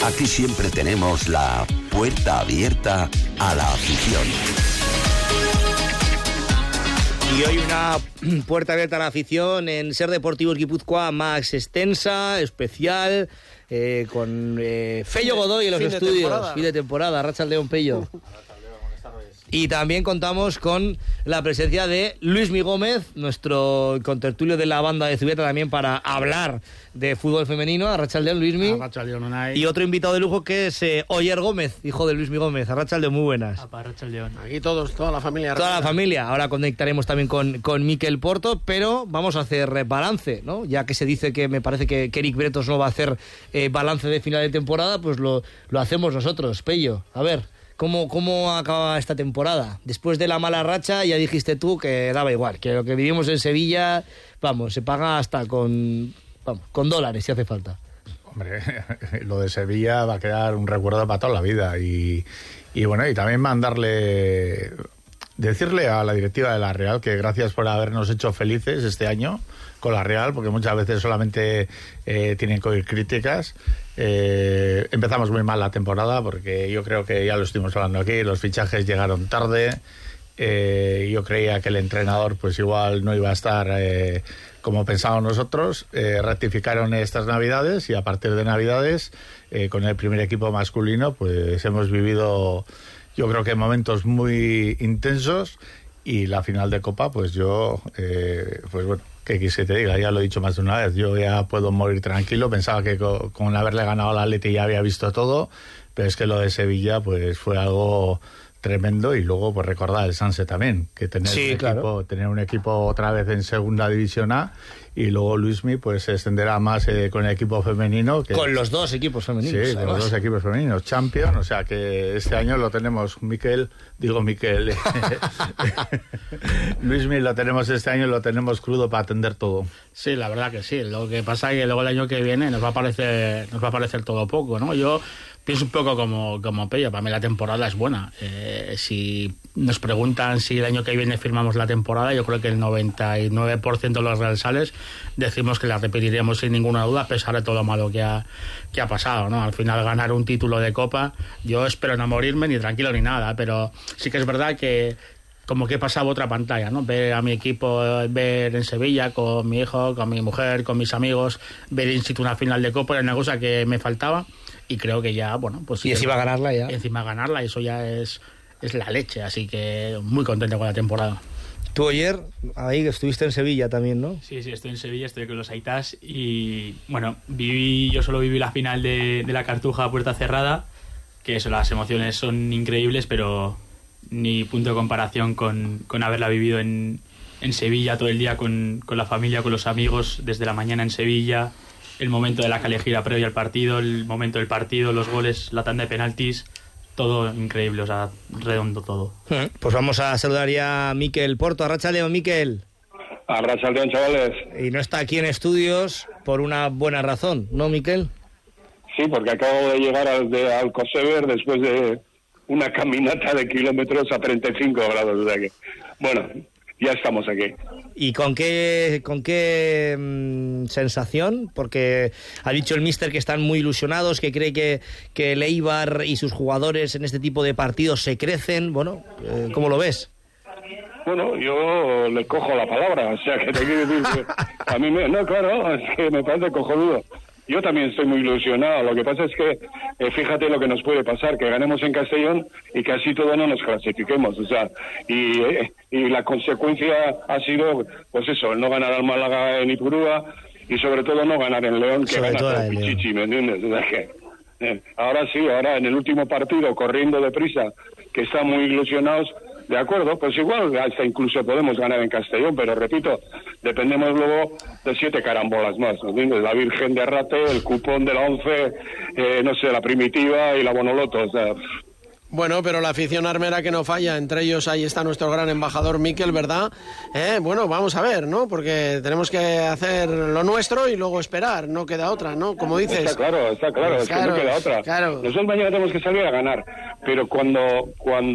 Aquí siempre tenemos la puerta abierta a la afición. Y hoy una puerta abierta a la afición en Ser Deportivos Guipúzcoa más extensa, especial, con Pello Godoy en los estudios. Fin de temporada. Arratsaldeon, Pello. Y también contamos con la presencia de Luismi Gómez, nuestro contertulio de la banda de Zubieta, también para hablar de fútbol femenino. Arratsaldeon, Luismi. Arratsaldeon, Unai. Y otro invitado de lujo que es Oyer Gómez, hijo de Luismi Gómez. Arratsaldeon, muy buenas. Arratsaldeon. Aquí todos, toda la familia. Toda la familia. Ahora conectaremos también con Mikel Porto, pero vamos a hacer balance, ¿no? Ya que se dice que me parece que Eric Bretos no va a hacer balance de final de temporada, pues lo hacemos nosotros. Pello, a ver. ¿Cómo acaba esta temporada? Después de la mala racha ya dijiste tú que daba igual, que lo que vivimos en Sevilla, vamos, se paga hasta con dólares si hace falta. Hombre, lo de Sevilla va a quedar un recuerdo para toda la vida y bueno, y también decirle a la directiva de la Real que gracias por habernos hecho felices este año con la Real, porque muchas veces solamente tienen que oír críticas. Empezamos muy mal la temporada porque yo creo que ya lo estuvimos hablando aquí, los fichajes llegaron tarde. Yo creía que el entrenador pues igual no iba a estar como pensábamos nosotros. Rectificaron estas Navidades y a partir de Navidades con el primer equipo masculino pues hemos vivido, yo creo que momentos muy intensos, y la final de Copa pues yo pues bueno, ¿qué quise que te diga? Ya lo he dicho más de una vez, yo ya puedo morir tranquilo. Pensaba que con haberle ganado al Atleti ya había visto todo, pero es que lo de Sevilla pues fue algo tremendo. Y luego pues recordar el Sanse también, que tener un equipo otra vez en segunda división A, y luego Luismi pues se extenderá más con el equipo femenino con los dos equipos femeninos. Sí, con los dos equipos femeninos, Champions, o sea que este año lo tenemos Luismi lo tenemos este año, lo tenemos crudo para atender todo. Sí, la verdad que sí. Lo que pasa es que luego el año que viene nos va a parecer todo poco, ¿no? Yo pienso un poco como Pello. Para mí la temporada es buena. Si nos preguntan si el año que viene firmamos la temporada, yo creo que el 99% de los realistas decimos que la repetiremos sin ninguna duda, a pesar de todo lo malo que ha pasado, ¿no? Al final ganar un título de Copa, yo espero no morirme ni tranquilo ni nada, pero sí que es verdad que como que he pasado otra pantalla, ¿no? Ver a mi equipo, ver en Sevilla con mi hijo, con mi mujer, con mis amigos, ver in situ una final de Copa era una cosa que me faltaba, y creo que ya, bueno, pues... Y encima ganarla ya. Encima ganarla, eso ya es la leche, así que muy contento con la temporada. Tú ayer, ahí estuviste en Sevilla también, ¿no? Sí, estoy en Sevilla, estoy con los Aitas y, bueno, yo solo viví la final de la Cartuja a puerta cerrada, que eso, las emociones son increíbles, pero ni punto de comparación con haberla vivido en Sevilla todo el día con la familia, con los amigos, desde la mañana en Sevilla, el momento de la calejira previa al partido, el momento del partido, los goles, la tanda de penaltis, todo increíble, o sea, redondo todo. Pues vamos a saludar ya a Mikel Porto. Arratsaldeon, Mikel. Arratsaldeon, chavales. Y no está aquí en estudios por una buena razón, ¿no, Mikel? Sí, porque acabo de llegar al Alcosever después de una caminata de kilómetros a 35 grados. O sea que, bueno, ya estamos aquí. ¿Y con qué sensación? Porque ha dicho el míster que están muy ilusionados, que cree que el Eibar y sus jugadores en este tipo de partidos se crecen. Bueno, ¿cómo lo ves? Bueno, yo le cojo la palabra, o sea, que te quiero decir que a mí no, claro, es que me parece cojonudo. Yo también estoy muy ilusionado. Lo que pasa es que, fíjate lo que nos puede pasar, que ganemos en Castellón y que así todo no nos clasifiquemos. O sea, y la consecuencia ha sido, pues eso, el no ganar al Málaga en Ipurúa y sobre todo no ganar en León, que gana todo Pichichi, ¿me entiendes? O sea que, ahora en el último partido, corriendo deprisa, que están muy ilusionados. De acuerdo, pues igual hasta incluso podemos ganar en Castellón, pero repito, dependemos luego de 7 carambolas más, ¿me entiendes? La Virgen de Arrate, el cupón de la 11, no sé, la Primitiva y la Bonoloto, o sea, Bueno, pero la afición armera que no falla, entre ellos ahí está nuestro gran embajador Mikel, ¿verdad? Bueno, vamos a ver, ¿no? Porque tenemos que hacer lo nuestro y luego esperar, no queda otra, ¿no? Como dices. Está claro, es que no queda otra. Claro. Nosotros mañana tenemos que salir a ganar, pero cuando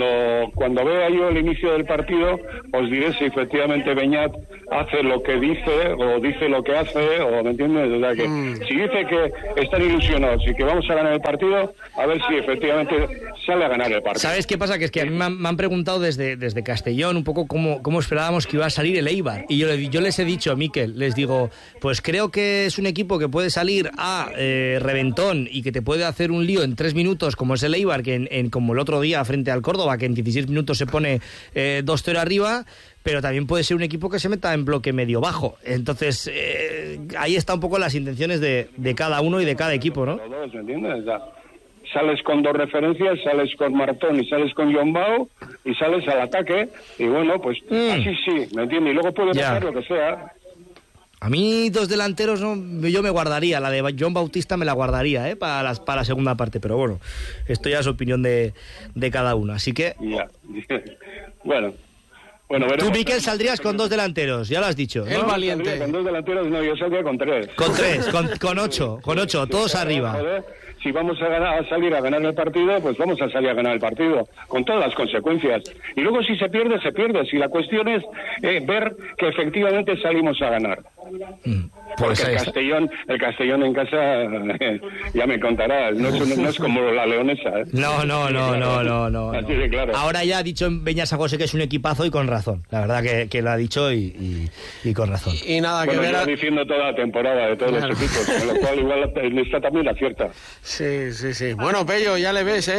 vea yo el inicio del partido, os diré si efectivamente Beñat hace lo que dice, o dice lo que hace, o ¿me entiendes? O sea que si dice que están ilusionados y que vamos a ganar el partido, a ver si efectivamente sale a ganar el partido. ¿Sabes qué pasa? Que es que a mí me han preguntado desde Castellón un poco cómo esperábamos que iba a salir el Eibar. Y yo les he dicho a Mikel, les digo, pues creo que es un equipo que puede salir a reventón y que te puede hacer un lío en 3 minutos, como es el Eibar, que como el otro día frente al Córdoba, que en 16 minutos se pone 2-0 arriba, pero también puede ser un equipo que se meta en bloque medio-bajo. Entonces, ahí está un poco las intenciones de cada uno y de cada equipo, ¿no? Todos, ¿me entiendes? Sales con 2 referencias, sales con Martón y sales con John Bau y sales al ataque y bueno, pues así sí, ¿me entiendes? Y luego puede pasar lo que sea. A mí 2 delanteros yo me guardaría, la de John Bautista me la guardaría para la segunda parte, pero bueno, esto ya es opinión de cada uno, así que... Ya. Bueno, tú, Mikel, saldrías con 2 delanteros, ya lo has dicho, ¿no? El valiente. Con 2 delanteros no, yo saldría con 3. Con 3, con 8, todos arriba. Joder, si vamos a salir a ganar el partido, pues vamos a salir a ganar el partido, con todas las consecuencias. Y luego si se pierde, se pierde. Si la cuestión es ver que efectivamente salimos a ganar. Pues porque el Castellón en casa, ya me contarás, no es como la Leonesa. No. Así de claro. Ahora ya ha dicho Beñat San José que es un equipazo y con razón. La verdad que lo ha dicho y con razón. Y nada, bueno, que lleva diciendo toda la temporada de todos los equipos, con lo cual igual está también la cierta. Sí. Bueno, Pello, ya le ves,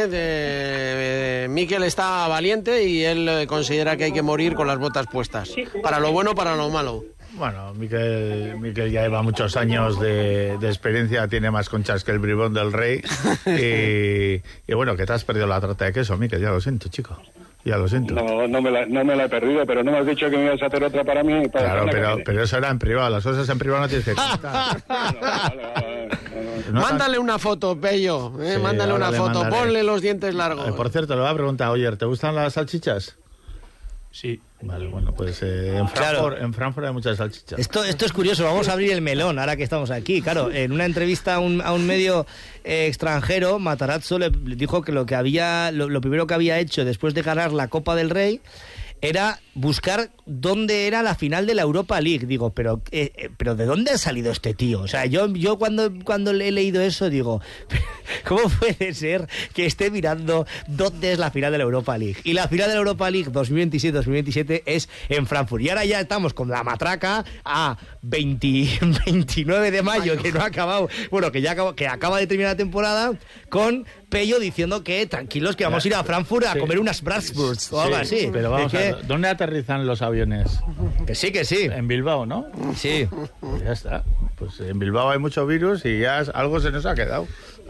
Mikel está valiente y él considera que hay que morir con las botas puestas. Para lo bueno, para lo malo. Bueno, Mikel ya lleva muchos años de experiencia, tiene más conchas que el bribón del rey. Y bueno, que te has perdido la tarta de queso, Mikel, ya lo siento, chico. Ya lo siento. No me la he perdido, pero no me has dicho que me ibas a hacer otra para mí. Claro, pero eso era en privado, las cosas en privado no tienes que contar. Vale. Mándale una foto, Pello, Sí, mándale una foto, ponle los dientes largos. Por cierto, le voy a preguntar, oye, ¿te gustan las salchichas? Sí. Vale, bueno, pues en Frankfurt hay muchas salchichas. Esto es curioso, vamos a abrir el melón ahora que estamos aquí. Claro, en una entrevista a un medio extranjero, Matarazzo le dijo que lo primero que había hecho después de ganar la Copa del Rey era buscar dónde era la final de la Europa League. Digo, pero ¿de dónde ha salido este tío? O sea, yo cuando le he leído eso digo, ¿cómo puede ser que esté mirando dónde es la final de la Europa League? Y la final de la Europa League 2026-2027 es en Frankfurt. Y ahora ya estamos con la matraca a 29 de mayo, que no ha acabado, bueno, que acaba de terminar la temporada, con Pello diciendo que tranquilos, que vamos a ir a Frankfurt a comer unas Bratwurst o algo así. Pero vamos a ver, ¿dónde aterrizan los aviones? Que sí. En Bilbao, ¿no? Sí. Pues ya está. Pues en Bilbao hay mucho virus y ya algo se nos ha quedado.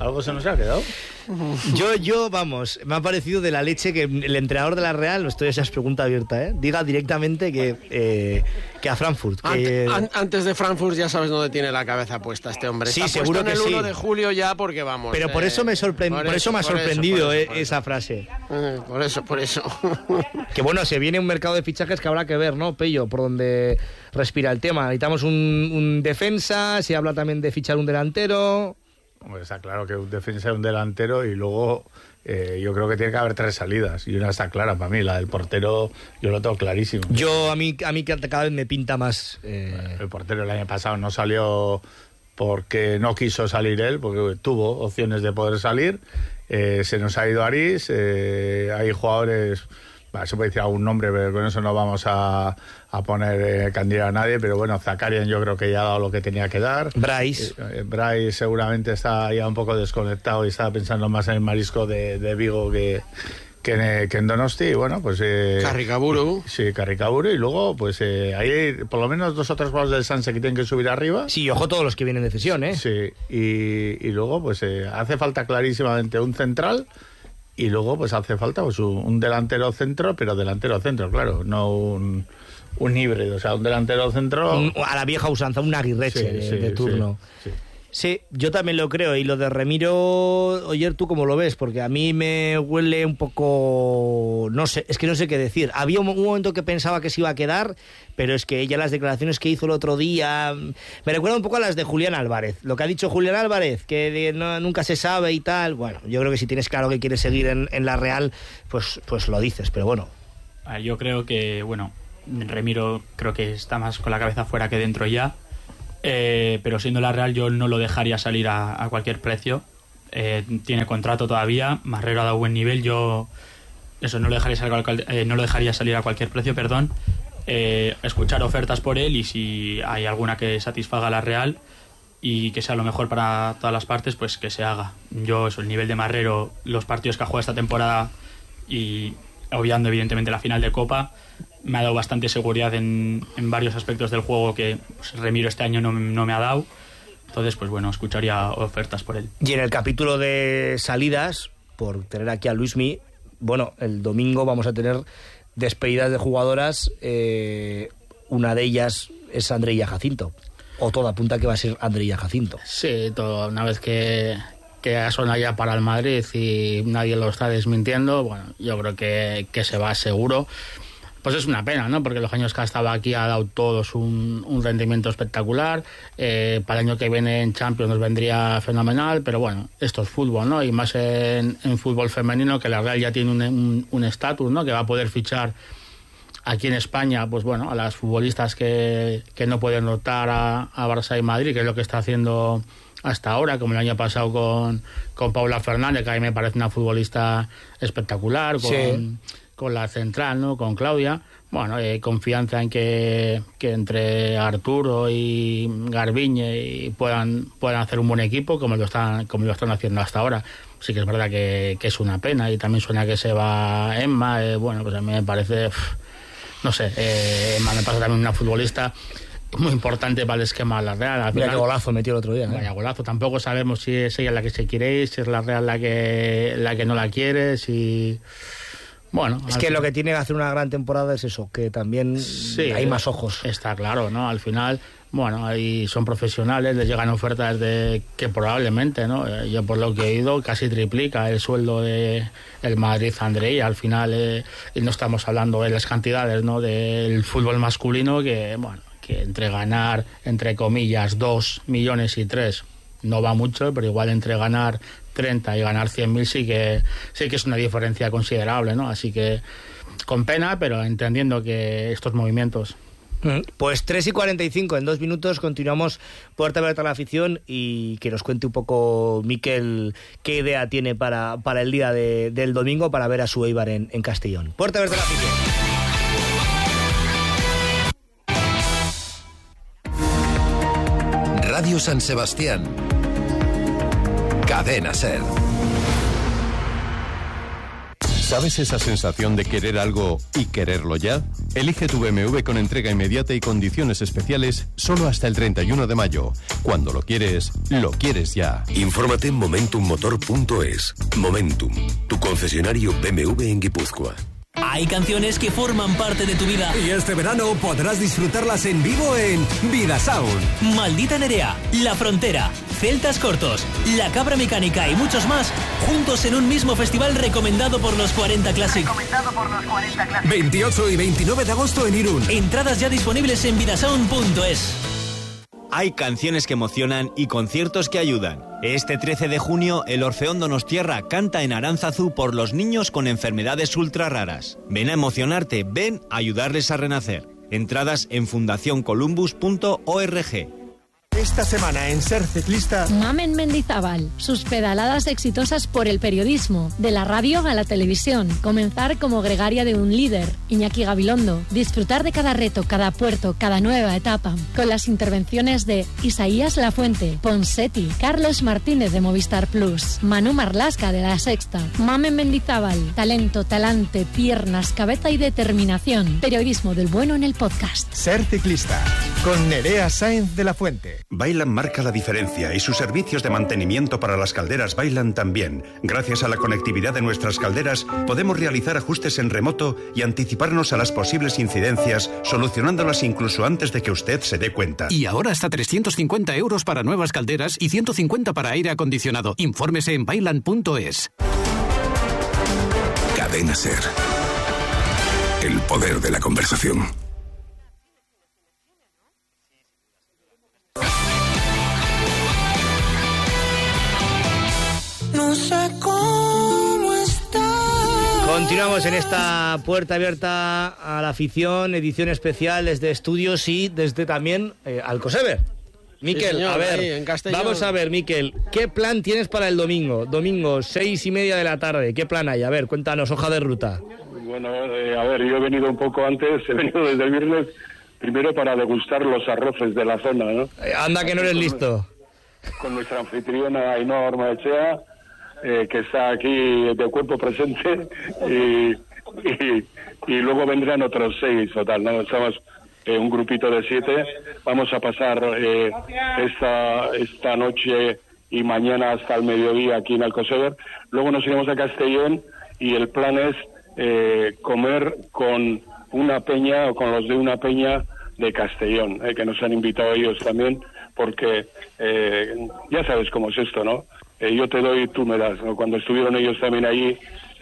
Vamos, me ha parecido de la leche que el entrenador de la Real, esto ya es pregunta abierta, diga directamente que a Frankfurt. Antes de Frankfurt ya sabes dónde tiene la cabeza puesta este hombre. Sí, está seguro puesto que en el 1 de julio ya porque vamos. Pero por eso me ha sorprendido esa frase. Por eso. Que bueno, se viene un mercado de fichajes que habrá que ver, ¿no, Pello? Por donde respira el tema. Necesitamos un defensa, se habla también de fichar un delantero. Hombre, está claro que un defensa y un delantero y luego yo creo que tiene que haber 3 salidas y una está clara para mí, la del portero yo lo tengo clarísimo. A mí cada vez me pinta más. El portero el año pasado no salió porque no quiso salir él, porque tuvo opciones de poder salir, se nos ha ido Aris, hay jugadores... se puede decir algún nombre, pero con eso no vamos a poner candida a nadie, pero bueno, Zakarian yo creo que ya ha dado lo que tenía que dar. Bryce seguramente está ya un poco desconectado y estaba pensando más en el marisco de Vigo que en Donosti, y bueno, pues... Carricaburu. Sí, Carricaburu, y luego, pues hay por lo menos 2 o 3 jugadores del Sanse que tienen que subir arriba. Sí, ojo todos los que vienen de cesión, ¿eh? Sí, y luego, pues hace falta clarísimamente un central. Y luego pues hace falta pues, un delantero centro, pero delantero centro, claro, no un híbrido, o sea, un delantero centro... a la vieja usanza, un Aguirreche de turno. Sí. Sí, yo también lo creo. Y lo de Remiro, Oyer, ¿tú cómo lo ves? Porque a mí me huele un poco... No sé, es que no sé qué decir. Había un momento que pensaba que se iba a quedar, pero es que ya las declaraciones que hizo el otro día... Me recuerda un poco a las de Julián Álvarez. Lo que ha dicho Julián Álvarez, que nunca se sabe y tal. Bueno, yo creo que si tienes claro que quieres seguir en la Real, pues lo dices, pero bueno. Yo creo que, bueno, Remiro creo que está más con la cabeza fuera que dentro ya. Pero siendo la Real yo no lo dejaría salir a cualquier precio. Tiene contrato todavía, Marrero ha dado buen nivel, yo eso no lo dejaría salir a cualquier precio, perdón. Escuchar ofertas por él, y si hay alguna que satisfaga a la Real y que sea lo mejor para todas las partes, pues que se haga. Yo el nivel de Marrero, los partidos que ha jugado esta temporada y obviando evidentemente la final de Copa, me ha dado bastante seguridad en varios aspectos del juego que pues, Remiro este año no me ha dado. Entonces, pues bueno, escucharía ofertas por él. Y en el capítulo de salidas, por tener aquí a Luismi, bueno, el domingo vamos a tener despedidas de jugadoras. Una de ellas es Andreilla Jacinto. O todo apunta que va a ser Andreilla Jacinto. Sí, todo. Una vez que ha sonado ya para el Madrid y nadie lo está desmintiendo, bueno, yo creo que se va seguro. Pues es una pena, ¿no? Porque los años que ha estado aquí ha dado todos un rendimiento espectacular. Para el año que viene en Champions nos vendría fenomenal, pero bueno, esto es fútbol, ¿no? Y más en fútbol femenino, que la Real ya tiene un estatus, ¿no? Que va a poder fichar aquí en España, pues bueno, a las futbolistas que no pueden optar a Barça y Madrid, que es lo que está haciendo hasta ahora, como el año pasado con Paula Fernández, que a mí me parece una futbolista espectacular, con la central, ¿no? Con Claudia. Bueno, confianza en que entre Arturo y Garbiñe puedan hacer un buen equipo como lo están haciendo hasta ahora. Sí que es verdad que es una pena, y también suena que se va Emma. Bueno, pues a mí me parece, no sé, Emma me parece también una futbolista muy importante para el esquema de la Real. Al Mira final, qué golazo metió el otro día. Vaya golazo. Tampoco sabemos si es ella la que se quiere ir, si es la Real la que no la quiere, si... Bueno, es que lo que tiene que hacer una gran temporada es eso, que también hay más ojos. Está claro, ¿no? Al final, bueno, ahí son profesionales, les llegan ofertas de que probablemente, ¿no? Yo por lo que he oído casi triplica el sueldo de el Madrid Andrei. Al final, y no estamos hablando de las cantidades, ¿no? Del fútbol masculino, que bueno, que entre ganar, entre comillas, 2 millones y 3 no va mucho, pero igual entre ganar 30 y ganar 100.000 sí que es una diferencia considerable, ¿no? Así que con pena, pero entendiendo que estos movimientos... Pues 3:45, en 2 minutos continuamos Puerta Abierta a la Afición, y que nos cuente un poco Miquel qué idea tiene para el día del domingo, para ver a su Eibar en Castellón. Puerta Abierta a la Afición. Radio San Sebastián. Cadena SER. ¿Sabes esa sensación de querer algo y quererlo ya? Elige tu BMW con entrega inmediata y condiciones especiales solo hasta el 31 de mayo. Cuando lo quieres ya. Infórmate en momentummotor.es. Momentum, tu concesionario BMW en Guipúzcoa. Hay canciones que forman parte de tu vida. Y este verano podrás disfrutarlas en vivo en Vidasound. Maldita Nerea, La Frontera, Celtas Cortos, La Cabra Mecánica y muchos más, juntos en un mismo festival recomendado por los 40 Classic. 28 y 29 de agosto en Irún. Entradas ya disponibles en vidasound.es. Hay canciones que emocionan y conciertos que ayudan. Este 13 de junio, el Orfeón Donostierra canta en Aránzazu por los niños con enfermedades ultra raras. Ven a emocionarte, ven a ayudarles a renacer. Entradas en fundacioncolumbus.org. Esta semana en Ser Ciclista... Mamen Mendizábal, sus pedaladas exitosas por el periodismo, de la radio a la televisión, comenzar como gregaria de un líder, Iñaki Gabilondo, disfrutar de cada reto, cada puerto, cada nueva etapa, con las intervenciones de Isaías Lafuente, Ponseti, Carlos Martínez de Movistar Plus, Manu Marlasca de La Sexta. Mamen Mendizábal, talento, talante, piernas, cabeza y determinación, periodismo del bueno en el podcast. Ser Ciclista, con Nerea Sáenz de la Fuente. Vaillant marca la diferencia y sus servicios de mantenimiento para las calderas Vaillant también. Gracias a la conectividad de nuestras calderas, podemos realizar ajustes en remoto y anticiparnos a las posibles incidencias, solucionándolas incluso antes de que usted se dé cuenta. Y ahora hasta 350 € para nuevas calderas y 150 para aire acondicionado. Infórmese en vaillant.es. Cadena SER. El poder de la conversación. No sé cómo está. Continuamos en esta puerta abierta a la afición, edición especial desde estudios y desde también Alcosever. Miquel, sí, señor, a ver, ahí, vamos a ver, Miquel, ¿qué plan tienes para el domingo? Domingo, 6:30 de la tarde, ¿qué plan hay? A ver, cuéntanos, hoja de ruta. Bueno, a ver, yo he venido un poco antes, he venido desde el viernes, primero para degustar los arroces de la zona, ¿no? Anda que no eres listo. Con nuestra anfitriona Ainhoa Ormaechea, que está aquí de cuerpo presente, y luego vendrán otros 6 o tal, ¿no? Estamos un grupito de 7, vamos a pasar esta noche y mañana hasta el mediodía aquí en Alcosever, luego nos iremos a Castellón y el plan es comer con una peña o con los de una peña de Castellón, que nos han invitado ellos también, porque ya sabes cómo es esto, ¿no? Yo te doy, tú me das, ¿no? Cuando estuvieron ellos también allí,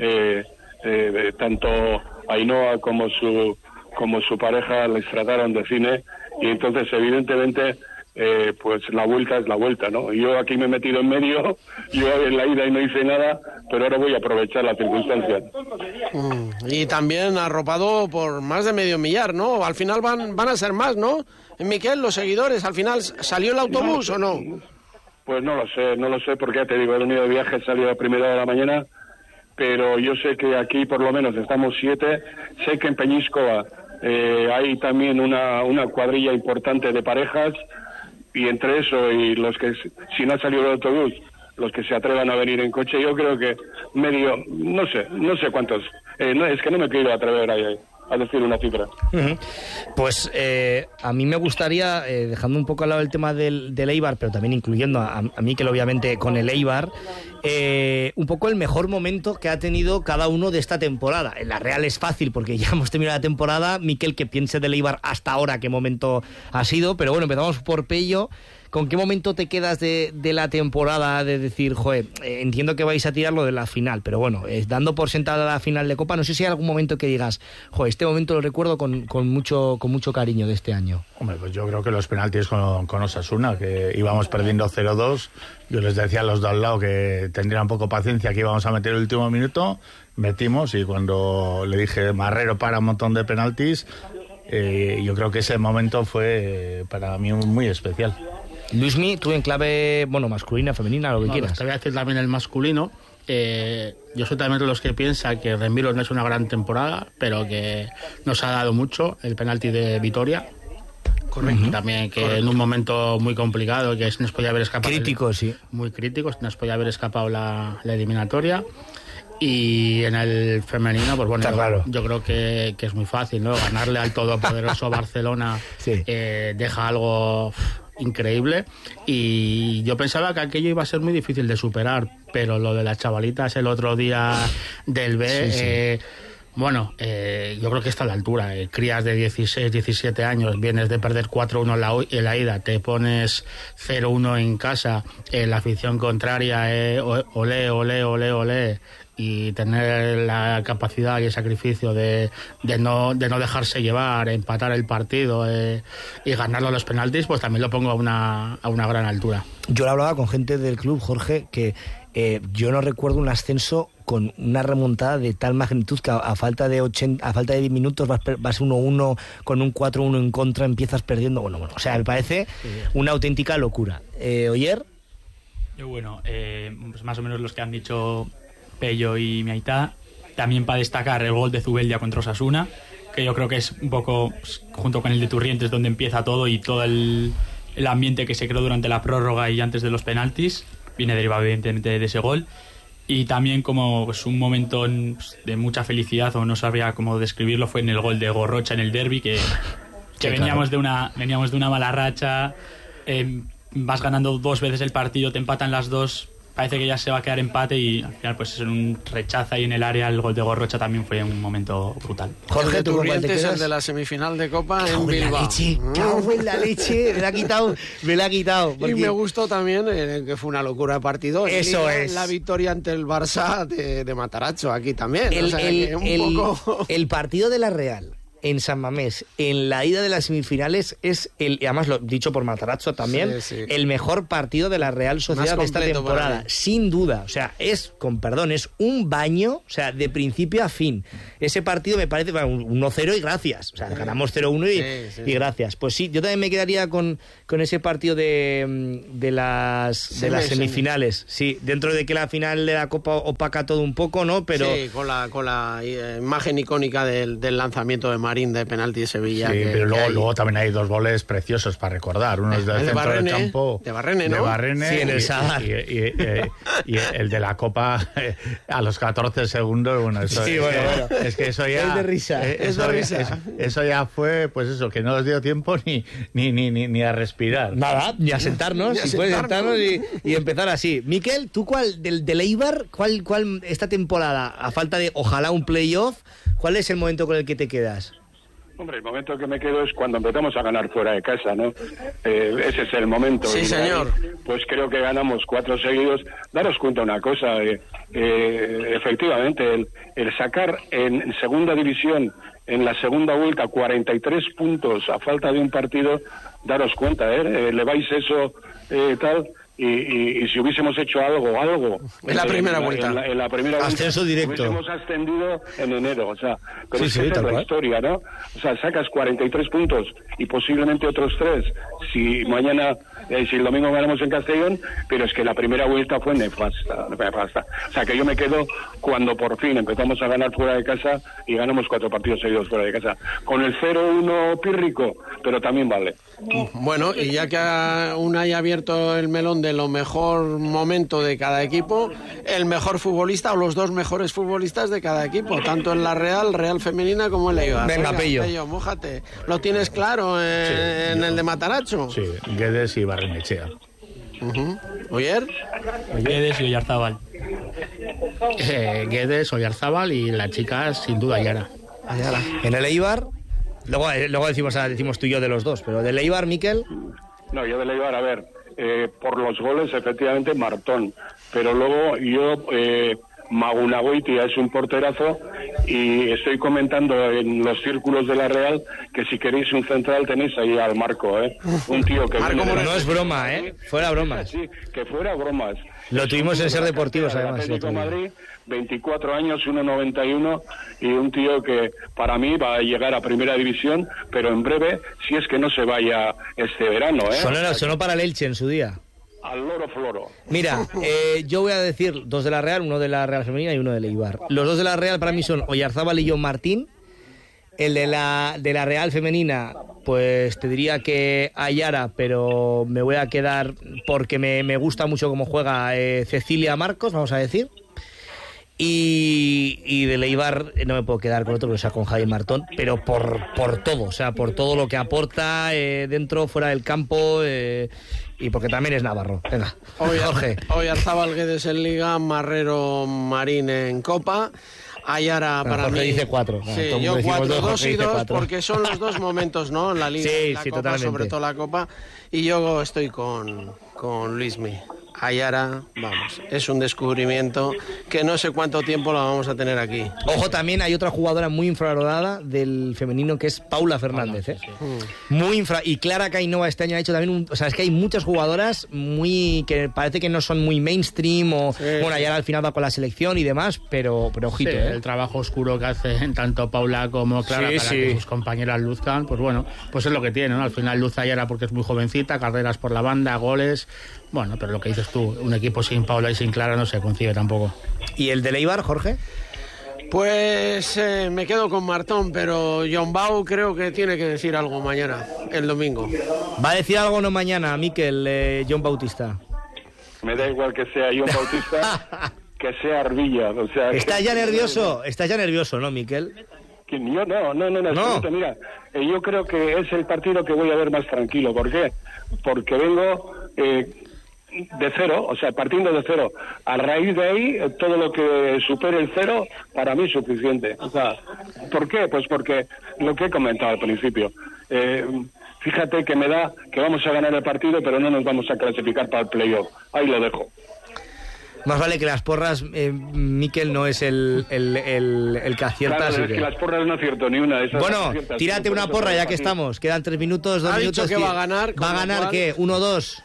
tanto Ainhoa como su pareja les trataron de cine, y entonces evidentemente pues la vuelta es la vuelta, ¿no? Yo aquí me he metido en medio, yo en la ida y no hice nada, pero ahora voy a aprovechar la circunstancia. Y también arropado por más de 500 millar, ¿no? Al final van a ser más, ¿no? Miquel, los seguidores, ¿al final salió el autobús o no? Pues no lo sé, porque ya te digo, he venido de viaje, he salido a 1:00 de la mañana, pero yo sé que aquí por lo menos estamos 7, sé que en Peñíscoa hay también una cuadrilla importante de parejas, y entre eso y los que, si no ha salido el autobús, los que se atrevan a venir en coche, yo creo que medio, no sé cuántos, es que no me quiero atrever a decir una cifra. Pues a mí me gustaría, dejando un poco al lado el tema del Eibar, pero también incluyendo a Miquel obviamente con el Eibar, un poco el mejor momento que ha tenido cada uno de esta temporada. En la Real es fácil porque ya hemos terminado la temporada. Miquel, que piense del Eibar hasta ahora qué momento ha sido, pero bueno, empezamos por Pello. ¿Con qué momento te quedas de la temporada de decir, joder, entiendo que vais a tirar lo de la final, pero bueno, dando por sentada la final de Copa, no sé si hay algún momento que digas, joder, este momento lo recuerdo con mucho cariño de este año? Hombre, pues yo creo que los penaltis con Osasuna, que íbamos perdiendo 0-2, yo les decía a los de al lado que tendrían poco paciencia, que íbamos a meter el último minuto, metimos, y cuando le dije, Marrero para un montón de penaltis, yo creo que ese momento fue para mí muy especial. Luismi, tú en clave, bueno, masculina, femenina, lo que quieras. Te voy a decir también el masculino. Yo soy también de los que piensa que Remiro no es una gran temporada, pero que nos ha dado mucho el penalti de Vitoria. Correcto. También que en un momento muy complicado, que nos podía haber escapado. Crítico, sí. Muy crítico, nos podía haber escapado la eliminatoria. Y en el femenino, pues bueno, yo creo que es muy fácil, ¿no? Ganarle al todopoderoso Barcelona sí. Deja algo increíble, y yo pensaba que aquello iba a ser muy difícil de superar, pero lo de las chavalitas el otro día del B, sí. Bueno, yo creo que está a la altura. Crías de 16, 17 años, vienes de perder 4-1 en la ida, te pones 0-1 en casa, la afición contraria, olé, y tener la capacidad y el sacrificio de no dejarse llevar, empatar el partido y ganarlo a los penaltis, pues también lo pongo a una gran altura. Yo lo hablaba con gente del club, Jorge, que yo no recuerdo un ascenso con una remontada de tal magnitud que a falta de 10 minutos vas 1-1 con un 4-1 en contra, empiezas perdiendo. Bueno, o sea, me parece una auténtica locura. ¿Oyer? Yo, bueno, pues más o menos los que han dicho Pello y Miaitá. También para destacar el gol de Zubeldia contra Osasuna, que yo creo que es un poco, junto con el de Turrientes, donde empieza todo, y todo el ambiente que se creó durante la prórroga y antes de los penaltis viene derivado evidentemente de ese gol. Y también como pues, un momento de mucha felicidad, o no sabría cómo describirlo, fue en el gol de Gorrocha en el derbi, que veníamos de una mala racha, vas ganando 2 veces el partido, te empatan las 2, parece que ya se va a quedar empate y al final pues en un rechazo ahí en el área, el gol de Gorrocha también fue un momento brutal. Jorge, ¿tú cuál te quedas? El de la semifinal de Copa en Bilbao. Cago en la leche, me la ha quitado. Porque... Y me gustó también, que fue una locura de partido. Eso es. La victoria ante el Barça de Matarazzo, aquí también. El partido de la Real en San Mamés, en la ida de las semifinales, es además lo dicho por Matarazzo también, el mejor partido de la Real Sociedad de esta temporada, sin duda. O sea, es un baño, o sea, de principio a fin. Ese partido me parece 1-0 y gracias. O sea, ganamos 0-1 y gracias. Pues sí, yo también me quedaría con ese partido de las semifinales. Sí, dentro de que la final de la Copa opaca todo un poco, ¿no? Pero sí, con la imagen icónica del lanzamiento de Marín de penalti de Sevilla. Sí, pero luego también hay 2 goles preciosos para recordar. Uno es del centro del campo. De Barrene, ¿no? De Barrene. Sí, en el Sadar. Y el de la Copa a los 14 segundos. Bueno, eso es que eso ya... Es de risa. Eso ya fue, pues eso, que no nos dio tiempo ni a respirar. Nada, ni a sentarnos. Si puedes sentarnos y empezar así. Miquel, ¿tú cuál, del Eibar, cuál esta temporada, a falta de, ojalá, un playoff, cuál es el momento con el que te quedas? Hombre, el momento que me quedo es cuando empezamos a ganar fuera de casa, ¿no? Ese es el momento. Sí, señor. Pues creo que ganamos 4 seguidos. Daros cuenta una cosa, efectivamente, el sacar en segunda división, en la segunda vuelta, 43 puntos a falta de un partido, daros cuenta, eleváis eso, tal... Y si hubiésemos hecho algo en la primera vuelta, en la primera ascenso vuelta, directo, hubiésemos ascendido en enero, o sea, pero sí, esa es la historia, ¿no? O sea, sacas 43 puntos y posiblemente otros 3 si mañana, si el domingo ganamos en Castellón, pero es que la primera vuelta fue nefasta. O sea, que yo me quedo cuando por fin empezamos a ganar fuera de casa y ganamos 4 partidos seguidos fuera de casa, con el 0-1 pírrico, pero también vale. Bueno, y ya que Unai ha abierto el melón de lo mejor momento de cada equipo, el mejor futbolista o los 2 mejores futbolistas de cada equipo, tanto en la Real femenina como en la Eibar. Venga, Pello, mójate. ¿Lo tienes claro en el de Matarazzo? Sí, Guedes y Barrenechea. ¿Oyer? Guedes y Oyarzábal. Guedes, Oyarzábal y la chica, sin duda, Yara. En el Eibar, luego decimos tú y yo de los 2, pero del Eibar, Miquel. No, yo del Eibar, a ver, por los goles, efectivamente, Martón, pero luego yo, Magunagoitia es un porterazo y estoy comentando en los círculos de la Real que si queréis un central tenéis ahí al Marco, un tío que... Marco, no es broma, fuera bromas. Sí, que fuera bromas. Lo tuvimos en Ser Deportivos, además. Atlético Madrid, 24 años, 1,91, y un tío que para mí va a llegar a Primera División, pero en breve, si es que no se vaya este verano, Sonó para el Elche en su día. Al loro floro. Mira, yo voy a decir 2 de la Real, 1 de la Real Femenina y 1 del Eibar. Los 2 de la Real para mí son Oyarzábal y John Martín. El de la Real Femenina, pues te diría que Ayara, pero me voy a quedar porque me gusta mucho cómo juega Cecilia Marcos, vamos a decir. Y del Eibar no me puedo quedar con otro, o sea, con Javi Martón, pero por todo, o sea, por todo lo que aporta dentro, fuera del campo, y porque también es navarro. Venga, Jorge. Oyarzábal, Guedes en Liga, Marrero, Marín en Copa. Ayara para Jorge mí. Dice 4. Sí, yo 4, 2 y 2, porque son los 2 momentos, ¿no? En la Liga, sí, la sí, Copa, totalmente. sobre todo la Copa. Y yo estoy con Luismi. Ayara, vamos, es un descubrimiento que no sé cuánto tiempo lo vamos a tener aquí. Ojo, también hay otra jugadora muy infravalorada del femenino que es Paula Fernández, Muy y Clara Cainova este año ha hecho también o sea, es que hay muchas jugadoras que parece que no son muy mainstream bueno, Ayara al final va con la selección y demás, pero ojito, el trabajo oscuro que hacen tanto Paula como Clara para que sus compañeras luzcan, pues bueno, pues es lo que tiene, ¿no? Al final luz Ayara porque es muy jovencita, carreras por la banda, goles. Bueno, pero lo que dices tú, un equipo sin Paula y sin Clara no se concibe tampoco. ¿Y el de Eibar, Jorge? Pues me quedo con Martón, pero John Bau creo que tiene que decir algo mañana, el domingo. ¿Va a decir algo no mañana, Miquel, John Bautista? Me da igual que sea John Bautista, que sea Arbilla. O sea, ¿Estás ya nervioso, no, Miquel? Yo no. Mira, yo creo que es el partido que voy a ver más tranquilo. ¿Por qué? Porque vengo de cero, o sea, partiendo de cero. A raíz de ahí, todo lo que supere el cero, para mí es suficiente. O sea, ¿por qué? Pues porque lo que he comentado al principio. Fíjate que me da que vamos a ganar el partido, pero no nos vamos a clasificar para el playoff. Ahí lo dejo. Más vale que las porras, Mikel no es el que acierta. Claro, es que las porras no acierto ni una. Bueno, tírate una porra ya que estamos. Quedan 3 minutos, 2 minutos. Ha dicho que va a ganar. ¿Va a ganar qué? ¿1-2?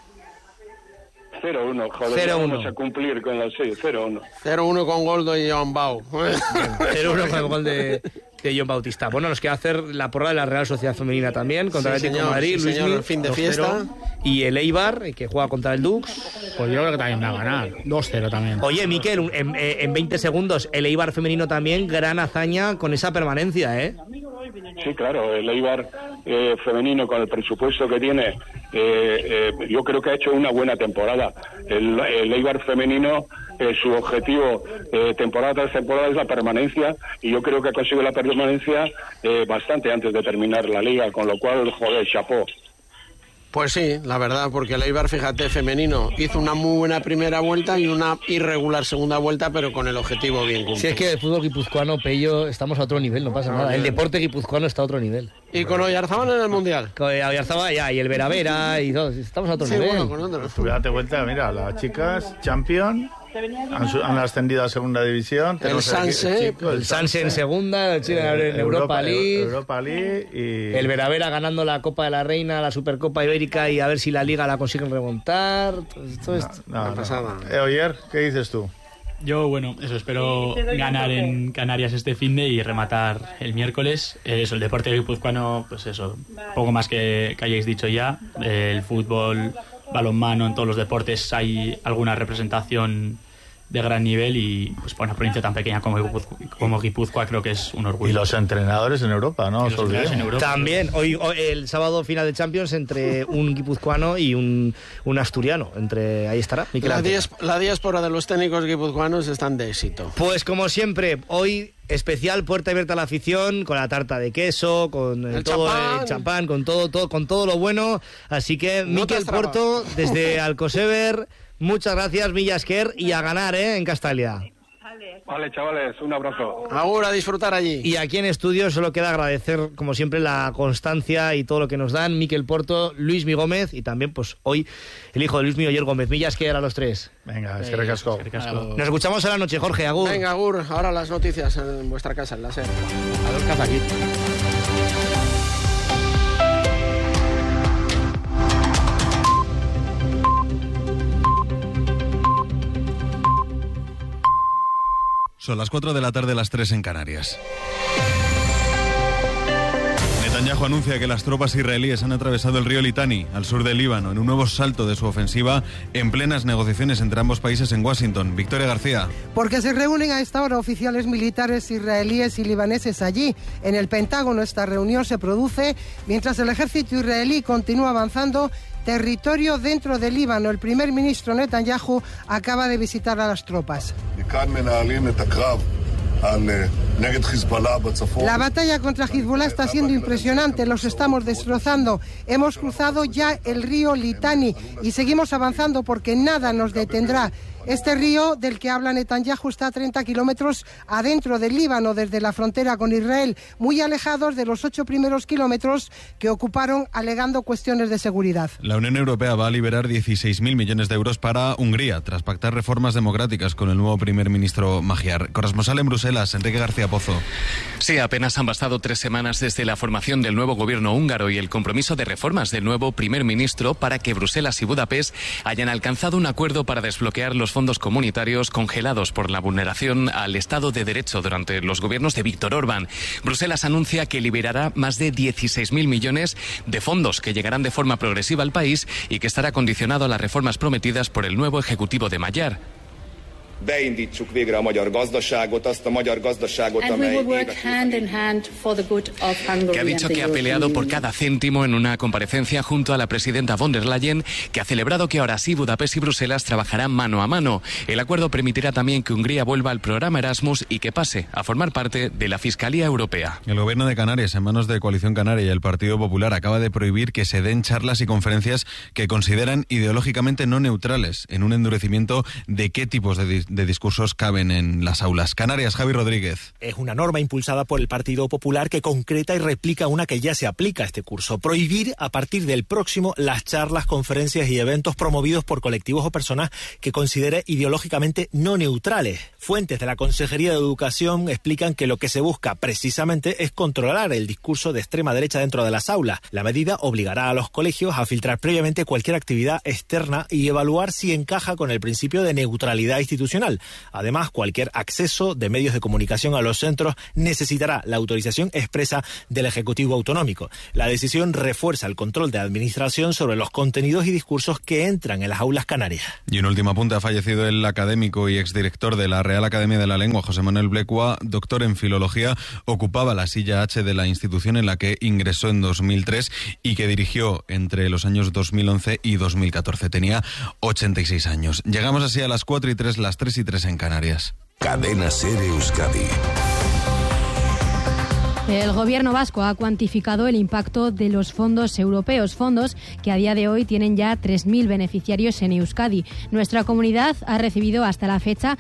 0-1, joder. 0-1. Vamos a cumplir con los 6, 0-1. 0-1 con gol de Joan Bau. 0-1 con el gol de John Bautista. Bueno, nos queda hacer la porra de la Real Sociedad Femenina también, contra el Atlético de Madrid, Luis Miguel, el fin de fiesta. Y el Eibar, que juega contra el Dux. Pues yo creo que también va a ganar. 2-0 también. Oye, Mikel, en 20 segundos, el Eibar femenino también, gran hazaña con esa permanencia, ¿eh? Sí, claro, el Eibar femenino con el presupuesto que tiene, yo creo que ha hecho una buena temporada. El Eibar femenino, su objetivo temporada tras temporada es la permanencia, y yo creo que ha conseguido la permanencia bastante antes de terminar la liga, con lo cual, joder, chapó. Pues sí, la verdad, porque el Eibar, fíjate, femenino, hizo una muy buena primera vuelta y una irregular segunda vuelta, pero con el objetivo bien cumplido. Si es que el fútbol guipuzcoano, Pello, estamos a otro nivel, no pasa nada. El deporte guipuzcoano está a otro nivel. Y con Oyarzabal en el Mundial. Con Oyarzabal ya, y el Vera y todo, estamos a otro nivel. Bueno, con otro. Pues date cuenta, mira, las chicas, champion, han ascendido a segunda división. El Sanse. El Sanse en segunda, el en Europa League. Europa League y... El Vera ganando la Copa de la Reina, la Supercopa Ibérica, y a ver si la Liga la consiguen remontar. Todo esto no pasada. Oyer, ¿qué dices tú? Yo, bueno, eso, espero ganar en Canarias este finde y rematar el miércoles. Eso, el deporte guipuzcoano, pues eso, poco más que hayáis dicho ya. El fútbol, balonmano, en todos los deportes hay alguna representación de gran nivel, y pues para una provincia tan pequeña como Guipúzcoa creo que es un orgullo. Y los entrenadores en Europa, ¿no? También, hoy el sábado final de Champions entre un guipuzcoano y un asturiano. Ahí estará Mikel Arteta. La diáspora de los técnicos guipuzcoanos están de éxito. Pues como siempre, hoy especial puerta abierta a la afición, con la tarta de queso, con el champán, con todo lo bueno. Así que no, Mikel Porto, desde Alcosever, muchas gracias, Millasker, y a ganar, en Castalia. Vale, chavales, un abrazo. Ahora a disfrutar allí. Y aquí en estudio solo queda agradecer, como siempre, la constancia y todo lo que nos dan Mikel Porto, Luismi Gómez, y también, pues, hoy, el hijo de Luismi, Oyer Gómez. Millasker, a los 3. Venga, es que recasco. Nos escuchamos a la noche, Jorge, agur. Venga, agur. Ahora las noticias en vuestra casa, en la SER. A los Kazakit. Son las 4 de la tarde, las 3 en Canarias. Netanyahu anuncia que las tropas israelíes han atravesado el río Litani, al sur del Líbano, en un nuevo salto de su ofensiva, en plenas negociaciones entre ambos países en Washington. Victoria García. Porque se reúnen a esta hora oficiales militares israelíes y libaneses allí. En el Pentágono esta reunión se produce mientras el ejército israelí continúa avanzando territorio dentro del Líbano. El primer ministro Netanyahu acaba de visitar a las tropas. La batalla contra Hezbollah está siendo impresionante, los estamos destrozando. Hemos cruzado ya el río Litani y seguimos avanzando porque nada nos detendrá. Este río del que habla Netanyahu está a 30 kilómetros adentro del Líbano, desde la frontera con Israel, muy alejados de los 8 primeros kilómetros que ocuparon alegando cuestiones de seguridad. La Unión Europea va a liberar 16.000 millones de euros para Hungría, tras pactar reformas democráticas con el nuevo primer ministro Magyar. Corresponsal en Bruselas, Enrique García Pozo. Sí, apenas han bastado 3 semanas desde la formación del nuevo gobierno húngaro y el compromiso de reformas del nuevo primer ministro para que Bruselas y Budapest hayan alcanzado un acuerdo para desbloquear los fondos comunitarios congelados por la vulneración al Estado de Derecho durante los gobiernos de Víctor Orbán. Bruselas anuncia que liberará más de 16.000 millones de fondos que llegarán de forma progresiva al país y que estará condicionado a las reformas prometidas por el nuevo Ejecutivo de Magyar. beindítsuk végre a magyar gazdaságot, azt a magyar gazdaságot, amely... Que ha dicho que ha peleado por cada céntimo en una comparecencia junto a la presidenta von der Leyen, que ha celebrado que ahora sí Budapest y Bruselas trabajarán mano a mano. El acuerdo permitirá también que Hungría vuelva al programa Erasmus y que pase a formar parte de la Fiscalía Europea. El gobierno de Canarias, en manos de Coalición Canaria y el Partido Popular, acaba de prohibir que se den charlas y conferencias que consideran ideológicamente no neutrales, en un endurecimiento de qué tipos de discursos caben en las aulas. Canarias, Javi Rodríguez. Es una norma impulsada por el Partido Popular que concreta y replica una que ya se aplica a este curso. Prohibir a partir del próximo las charlas, conferencias y eventos promovidos por colectivos o personas que considere ideológicamente no neutrales. Fuentes de la Consejería de Educación explican que lo que se busca precisamente es controlar el discurso de extrema derecha dentro de las aulas. La medida obligará a los colegios a filtrar previamente cualquier actividad externa y evaluar si encaja con el principio de neutralidad institucional. Además, cualquier acceso de medios de comunicación a los centros necesitará la autorización expresa del Ejecutivo Autonómico. La decisión refuerza el control de administración sobre los contenidos y discursos que entran en las aulas canarias. Y un último apunte: ha fallecido el académico y exdirector de la Real Academia de la Lengua, José Manuel Blecua, doctor en Filología. Ocupaba la silla H de la institución en la que ingresó en 2003 y que dirigió entre los años 2011 y 2014. Tenía 86 años. Llegamos así a las 4:03, las 3:03 en Canarias. Cadena SER Euskadi. El gobierno vasco ha cuantificado el impacto de los fondos europeos, fondos que a día de hoy tienen ya 3.000 beneficiarios en Euskadi. Nuestra comunidad ha recibido hasta la fecha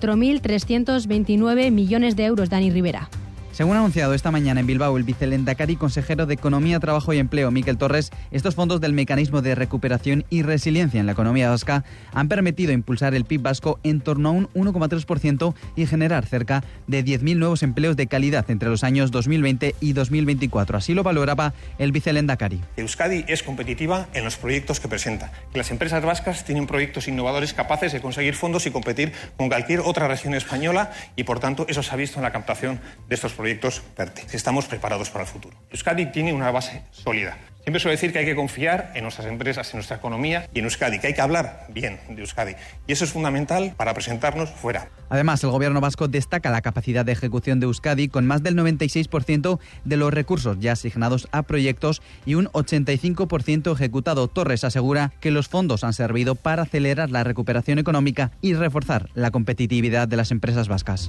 4.329 millones de euros. Dani Rivera. Según ha anunciado esta mañana en Bilbao el vicelehendakari consejero de Economía, Trabajo y Empleo, Miquel Torres, estos fondos del Mecanismo de Recuperación y Resiliencia en la economía vasca han permitido impulsar el PIB vasco en torno a un 1,3% y generar cerca de 10.000 nuevos empleos de calidad entre los años 2020 y 2024. Así lo valoraba el vicelehendakari. Euskadi es competitiva en los proyectos que presenta. Que las empresas vascas tienen proyectos innovadores capaces de conseguir fondos y competir con cualquier otra región española y, por tanto, eso se ha visto en la captación de estos proyectos PERTE. Estamos preparados para el futuro. Euskadi tiene una base sólida. Siempre suelo decir que hay que confiar en nuestras empresas, en nuestra economía y en Euskadi, que hay que hablar bien de Euskadi. Y eso es fundamental para presentarnos fuera. Además, el gobierno vasco destaca la capacidad de ejecución de Euskadi con más del 96% de los recursos ya asignados a proyectos y un 85% ejecutado. Torres asegura que los fondos han servido para acelerar la recuperación económica y reforzar la competitividad de las empresas vascas.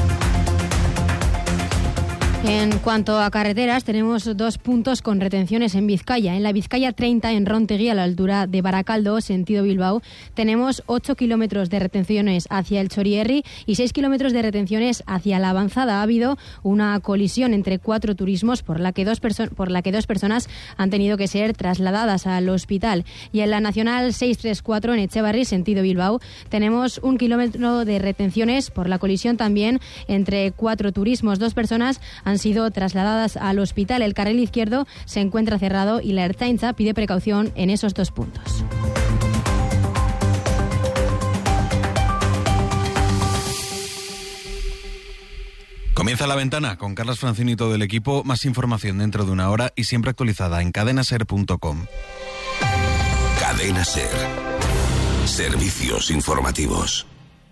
En cuanto a carreteras, tenemos 2 puntos con retenciones en Vizcaya. En la Vizcaya 30, en Rontegui, a la altura de Baracaldo, sentido Bilbao, tenemos 8 kilómetros de retenciones hacia el Chorierri y 6 kilómetros de retenciones hacia la Avanzada. Ha habido una colisión entre 4 turismos por la que dos personas han tenido que ser trasladadas al hospital. Y en la Nacional 634, en Etxebarri, sentido Bilbao, tenemos 1 kilómetro de retenciones por la colisión también entre 4 turismos. 2 personas han sido trasladadas al hospital. El carril izquierdo se encuentra cerrado y la Ertzaintza pide precaución en esos 2 puntos. Comienza La Ventana con Carlas Francini y todo el equipo. Más información dentro de una hora y siempre actualizada en cadenaser.com. Cadena SER. Servicios informativos.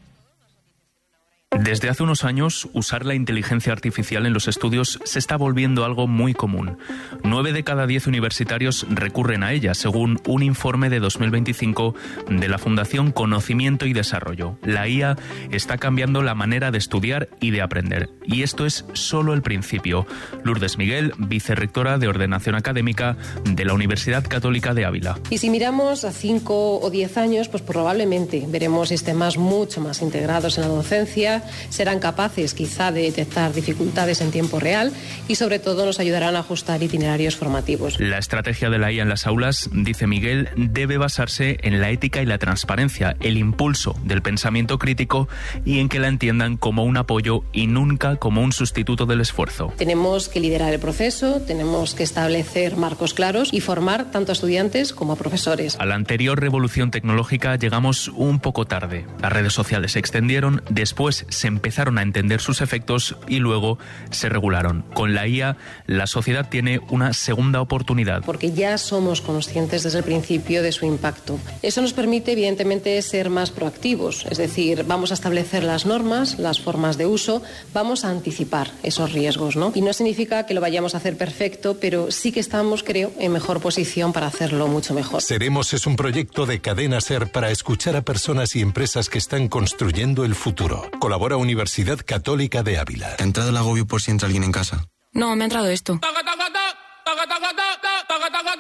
Desde hace unos años, usar la inteligencia artificial en los estudios se está volviendo algo muy común. 9 de cada 10 universitarios recurren a ella, según un informe de 2025 de la Fundación Conocimiento y Desarrollo. La IA está cambiando la manera de estudiar y de aprender. Y esto es solo el principio. Lourdes Miguel, vicerrectora de Ordenación Académica de la Universidad Católica de Ávila. Y si miramos a 5 o 10 años, pues probablemente veremos sistemas mucho más integrados en la docencia, serán capaces quizá de detectar dificultades en tiempo real y sobre todo nos ayudarán a ajustar itinerarios formativos. La estrategia de la IA en las aulas, dice Miguel, debe basarse en la ética y la transparencia, el impulso del pensamiento crítico y en que la entiendan como un apoyo y nunca como un sustituto del esfuerzo. Tenemos que liderar el proceso, tenemos que establecer marcos claros y formar tanto a estudiantes como a profesores. A la anterior revolución tecnológica llegamos un poco tarde. Las redes sociales se extendieron, después se empezaron a entender sus efectos y luego se regularon. Con la IA, la sociedad tiene una segunda oportunidad. Porque ya somos conscientes desde el principio de su impacto. Eso nos permite, evidentemente, ser más proactivos. Es decir, vamos a establecer las normas, las formas de uso, vamos a anticipar esos riesgos, ¿no? Y no significa que lo vayamos a hacer perfecto, pero sí que estamos, creo, en mejor posición para hacerlo mucho mejor. Seremos es un proyecto de Cadena SER para escuchar a personas y empresas que están construyendo el futuro. Colabora Universidad Católica de Ávila. ¿Te ha entrado el agobio por si entra alguien en casa? No, me ha entrado esto.